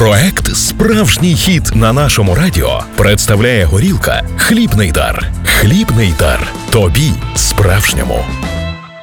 Проект «Справжній хіт» на нашому радіо представляє горілка «Хлібний дар». Хлібний дар. Тобі справжньому.